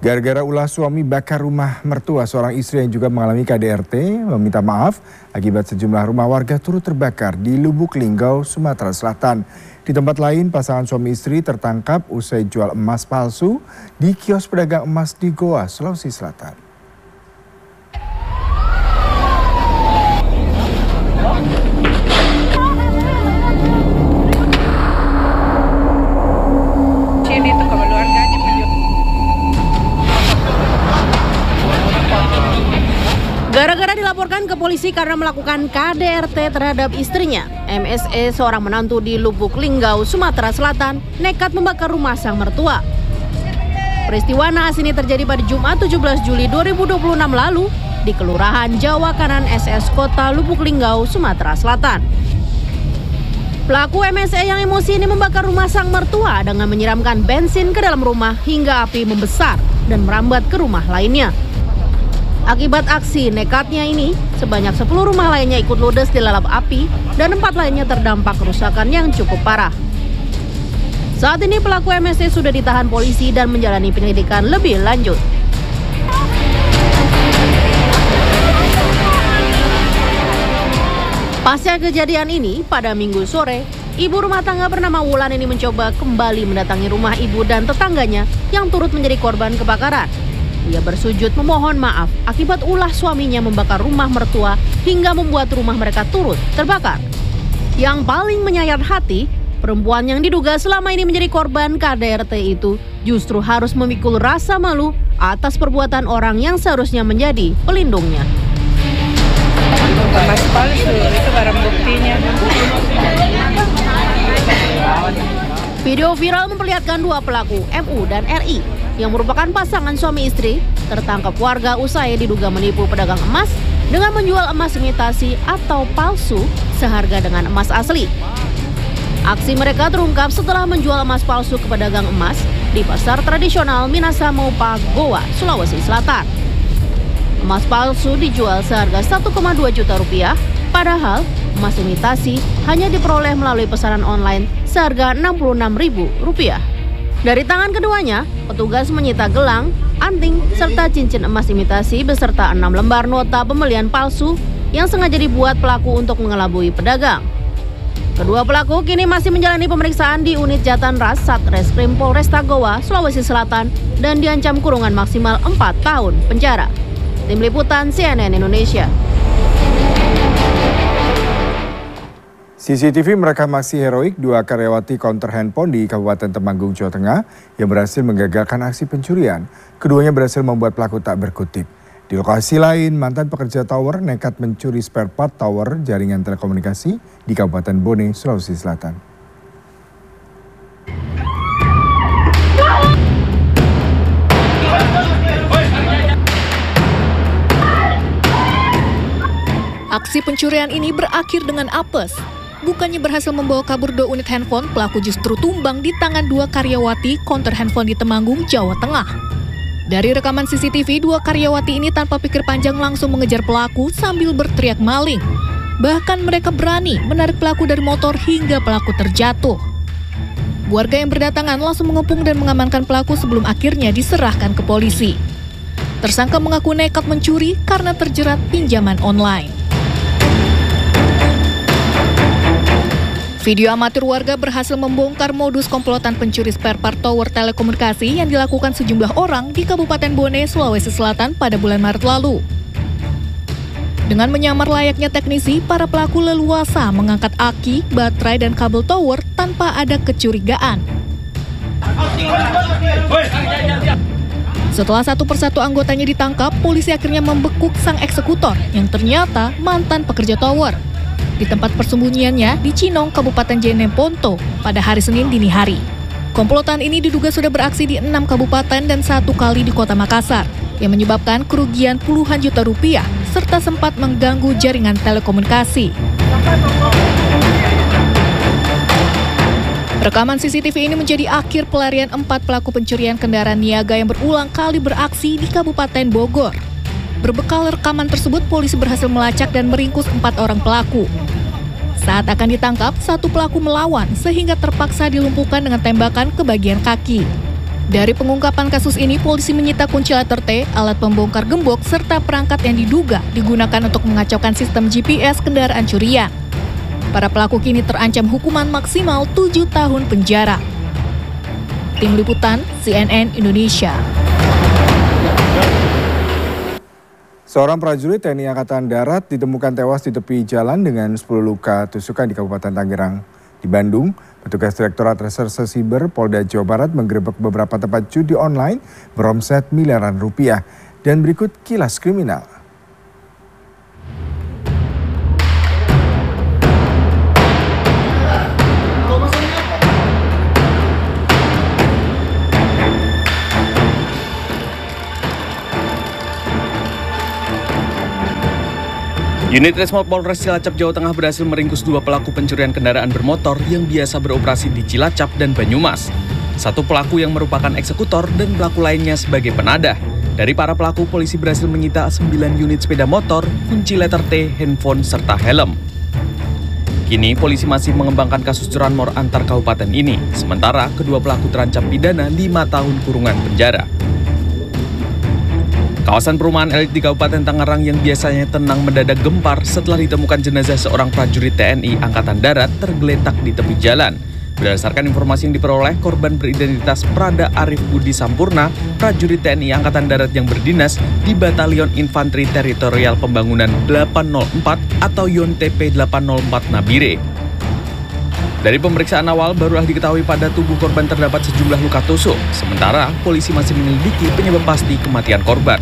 Gara-gara ulah suami bakar rumah mertua, seorang istri yang juga mengalami KDRT meminta maaf akibat sejumlah rumah warga turut terbakar di Lubuk Linggau, Sumatera Selatan. Di tempat lain, pasangan suami istri tertangkap usai jual emas palsu di kios pedagang emas di Goa, Sulawesi Selatan. Gara-gara dilaporkan ke polisi karena melakukan KDRT terhadap istrinya, MSE, seorang menantu di Lubuk Linggau, Sumatera Selatan, nekat membakar rumah sang mertua. Peristiwa naas ini terjadi pada Jumat 17 Juli 2026 lalu di Kelurahan Jawa Kanan SS Kota Lubuk Linggau, Sumatera Selatan. Pelaku MSE yang emosi ini membakar rumah sang mertua dengan menyiramkan bensin ke dalam rumah hingga api membesar dan merambat ke rumah lainnya. Akibat aksi nekatnya ini, sebanyak 10 rumah lainnya ikut ludes dilalap api dan 4 lainnya terdampak kerusakan yang cukup parah. Saat ini pelaku MSE sudah ditahan polisi dan menjalani penyelidikan lebih lanjut. Pasca kejadian ini, pada Minggu sore, ibu rumah tangga bernama Wulan ini mencoba kembali mendatangi rumah ibu dan tetangganya yang turut menjadi korban kebakaran. Ia bersujud memohon maaf akibat ulah suaminya membakar rumah mertua hingga membuat rumah mereka turut terbakar. Yang paling menyayat hati, perempuan yang diduga selama ini menjadi korban KDRT itu justru harus memikul rasa malu atas perbuatan orang yang seharusnya menjadi pelindungnya. Emas palsu, itu barang buktinya. Video viral memperlihatkan dua pelaku, MU dan RI, yang merupakan pasangan suami istri, tertangkap warga usai diduga menipu pedagang emas dengan menjual emas imitasi atau palsu seharga dengan emas asli. Aksi mereka terungkap setelah menjual emas palsu ke pedagang emas di pasar tradisional Minasa-Maupa, Goa, Sulawesi Selatan. Emas palsu dijual seharga 1,2 juta rupiah, padahal emas imitasi hanya diperoleh melalui pesanan online seharga Rp66.000. Dari tangan keduanya, petugas menyita gelang, anting, serta cincin emas imitasi beserta 6 lembar nota pembelian palsu yang sengaja dibuat pelaku untuk mengelabui pedagang. Kedua pelaku kini masih menjalani pemeriksaan di unit Jatanras Satreskrim Polresta Goa, Sulawesi Selatan dan diancam kurungan maksimal 4 tahun penjara. Tim Liputan CNN Indonesia. CCTV merekam aksi heroik dua karyawati counter handphone di Kabupaten Temanggung, Jawa Tengah yang berhasil menggagalkan aksi pencurian. Keduanya berhasil membuat pelaku tak berkutik. Di lokasi lain, mantan pekerja tower nekat mencuri spare part tower jaringan telekomunikasi di Kabupaten Bone, Sulawesi Selatan. Aksi pencurian ini berakhir dengan apes. Bukannya berhasil membawa kabur 2 unit handphone, pelaku justru tumbang di tangan 2 karyawati counter handphone di Temanggung, Jawa Tengah. Dari rekaman CCTV, 2 karyawati ini tanpa pikir panjang langsung mengejar pelaku sambil berteriak maling. Bahkan mereka berani menarik pelaku dari motor hingga pelaku terjatuh. Warga yang berdatangan langsung mengepung dan mengamankan pelaku sebelum akhirnya diserahkan ke polisi. Tersangka mengaku nekat mencuri karena terjerat pinjaman online. Video amatir warga berhasil membongkar modus komplotan pencuri spare part tower telekomunikasi yang dilakukan sejumlah orang di Kabupaten Bone, Sulawesi Selatan pada bulan Maret lalu. Dengan menyamar layaknya teknisi, para pelaku leluasa mengangkat aki, baterai, dan kabel tower tanpa ada kecurigaan. Setelah satu persatu anggotanya ditangkap, polisi akhirnya membekuk sang eksekutor yang ternyata mantan pekerja tower di tempat persembunyiannya di Cinong, Kabupaten Jeneponto pada hari Senin dini hari. Komplotan ini diduga sudah beraksi di 6 kabupaten dan 1 kali di Kota Makassar, yang menyebabkan kerugian puluhan juta rupiah serta sempat mengganggu jaringan telekomunikasi. Rekaman CCTV ini menjadi akhir pelarian 4 pelaku pencurian kendaraan niaga yang berulang kali beraksi di Kabupaten Bogor. Berbekal rekaman tersebut, polisi berhasil melacak dan meringkus 4 orang pelaku. Saat akan ditangkap, 1 pelaku melawan sehingga terpaksa dilumpuhkan dengan tembakan ke bagian kaki. Dari pengungkapan kasus ini, polisi menyita kunci letter T, alat pembongkar gembok, serta perangkat yang diduga digunakan untuk mengacaukan sistem GPS kendaraan curian. Para pelaku kini terancam hukuman maksimal 7 tahun penjara. Tim Liputan CNN Indonesia. Seorang prajurit TNI Angkatan Darat ditemukan tewas di tepi jalan dengan 10 luka tusukan di Kabupaten Tangerang. Di Bandung, petugas Direktorat Reserse Siber Polda Jawa Barat menggerebek beberapa tempat judi online beromset miliaran rupiah. Dan berikut kilas kriminal. Unit Resmob Polres Cilacap, Jawa Tengah berhasil meringkus 2 pelaku pencurian kendaraan bermotor yang biasa beroperasi di Cilacap dan Banyumas. 1 pelaku yang merupakan eksekutor dan pelaku lainnya sebagai penadah. Dari para pelaku, polisi berhasil menyita 9 unit sepeda motor, kunci letter T, handphone, serta helm. Kini polisi masih mengembangkan kasus curanmor antar kabupaten ini, sementara kedua pelaku terancam pidana 5 tahun kurungan penjara. Kawasan perumahan elit di Kabupaten Tangerang yang biasanya tenang mendadak gempar setelah ditemukan jenazah seorang prajurit TNI Angkatan Darat tergeletak di tepi jalan. Berdasarkan informasi yang diperoleh, korban beridentitas Prada Arif Budi Sampurna, prajurit TNI Angkatan Darat yang berdinas di Batalion Infanteri Teritorial Pembangunan 804 atau YONTP 804 Nabire. Dari pemeriksaan awal, barulah diketahui pada tubuh korban terdapat sejumlah luka tusuk. Sementara, polisi masih menyelidiki penyebab pasti kematian korban.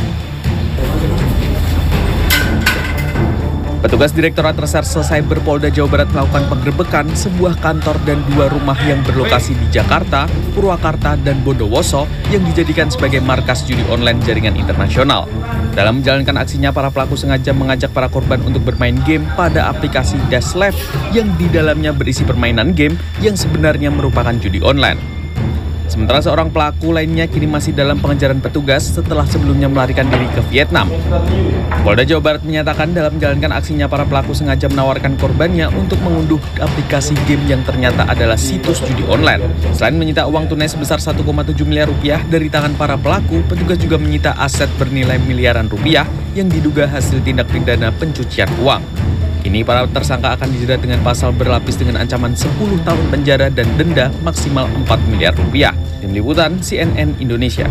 Petugas Direktorat Reserse Cyber Polda Jawa Barat melakukan penggerebekan sebuah kantor dan 2 rumah yang berlokasi di Jakarta, Purwakarta, dan Bondowoso yang dijadikan sebagai markas judi online jaringan internasional. Dalam menjalankan aksinya, para pelaku sengaja mengajak para korban untuk bermain game pada aplikasi Dash Live yang di dalamnya berisi permainan game yang sebenarnya merupakan judi online. Sementara seorang pelaku lainnya kini masih dalam pengejaran petugas setelah sebelumnya melarikan diri ke Vietnam. Polda Jawa Barat menyatakan dalam menjalankan aksinya, para pelaku sengaja menawarkan korbannya untuk mengunduh aplikasi game yang ternyata adalah situs judi online. Selain menyita uang tunai sebesar 1,7 miliar rupiah dari tangan para pelaku, petugas juga menyita aset bernilai miliaran rupiah yang diduga hasil tindak pidana pencucian uang. Kini para tersangka akan dijerat dengan pasal berlapis dengan ancaman 10 tahun penjara dan denda maksimal 4 miliar rupiah. Tim Liputan CNN Indonesia.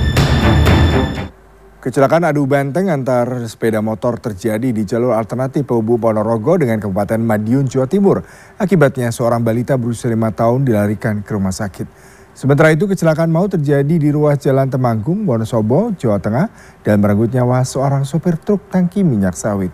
Kecelakaan adu banteng antar sepeda motor terjadi di jalur alternatif penghubung Ponorogo dengan Kabupaten Madiun, Jawa Timur. Akibatnya seorang balita berusia 5 tahun dilarikan ke rumah sakit. Sementara itu kecelakaan maut terjadi di ruas Jalan Temanggung, Wonosobo, Jawa Tengah dan merenggut nyawa seorang sopir truk tangki minyak sawit.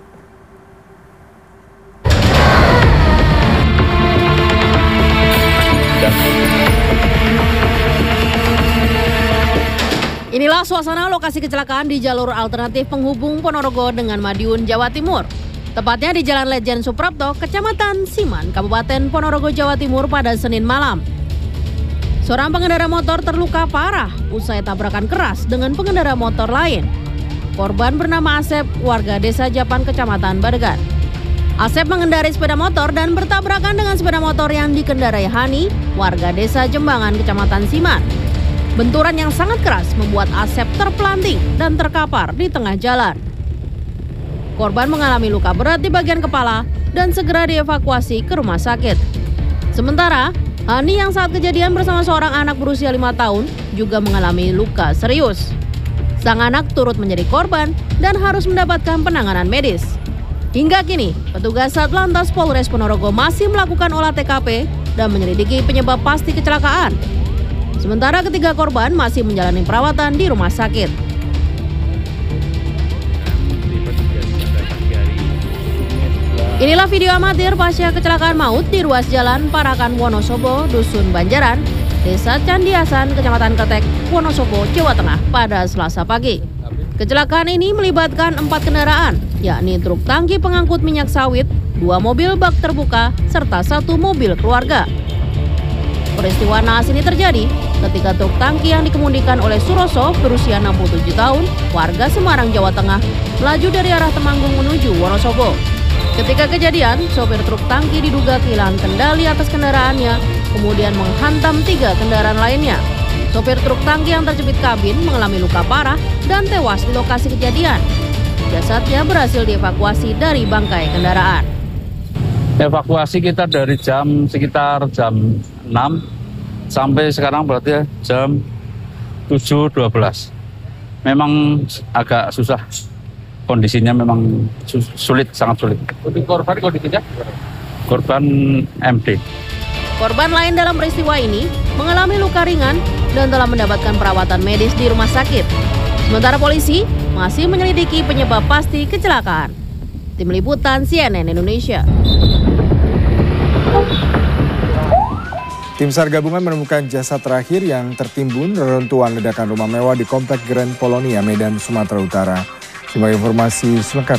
Inilah suasana lokasi kecelakaan di jalur alternatif penghubung Ponorogo dengan Madiun, Jawa Timur. Tepatnya di Jalan Lejen Suprapto, Kecamatan Siman, Kabupaten Ponorogo, Jawa Timur pada Senin malam. Seorang pengendara motor terluka parah usai tabrakan keras dengan pengendara motor lain. Korban bernama Asep, warga Desa Japan, Kecamatan Badegan. Asep mengendarai sepeda motor dan bertabrakan dengan sepeda motor yang dikendarai Hani, warga Desa Jembangan, Kecamatan Siman. Benturan yang sangat keras membuat Asep terpelanting dan terkapar di tengah jalan. Korban mengalami luka berat di bagian kepala dan segera dievakuasi ke rumah sakit. Sementara, Hani yang saat kejadian bersama seorang anak berusia 5 tahun juga mengalami luka serius. Sang anak turut menjadi korban dan harus mendapatkan penanganan medis. Hingga kini, petugas Satlantas Polres Ponorogo masih melakukan olah TKP dan menyelidiki penyebab pasti kecelakaan. Sementara ketiga korban masih menjalani perawatan di rumah sakit. Inilah video amatir pasca kecelakaan maut di ruas Jalan Parakan Wonosobo, Dusun Banjaran, Desa Candiasan, Kecamatan Ketek, Wonosobo, Jawa Tengah pada Selasa pagi. Kecelakaan ini melibatkan 4 kendaraan, yakni truk tangki pengangkut minyak sawit, 2 mobil bak terbuka, serta 1 mobil keluarga. Peristiwa naas ini terjadi ketika truk tangki yang dikemudikan oleh Suroso berusia 67 tahun, warga Semarang, Jawa Tengah, melaju dari arah Temanggung menuju Wonosobo. Ketika kejadian, sopir truk tangki diduga kehilangan kendali atas kendaraannya, kemudian menghantam 3 kendaraan lainnya. Sopir truk tangki yang terjepit kabin mengalami luka parah dan tewas di lokasi kejadian. Jasadnya berhasil dievakuasi dari bangkai kendaraan. Evakuasi kita dari sekitar jam 6 sampai sekarang berarti jam 7.12. Memang agak susah, kondisinya memang sulit, sangat sulit. Korban kondisinya? Korban MD. Korban lain dalam peristiwa ini mengalami luka ringan dan telah mendapatkan perawatan medis di rumah sakit. Sementara polisi masih menyelidiki penyebab pasti kecelakaan. Tim Liputan CNN Indonesia. Tim SAR gabungan menemukan jasad terakhir yang tertimbun reruntuhan ledakan rumah mewah di Komplek Grand Polonia, Medan, Sumatera Utara. Sebagai informasi selengkapnya.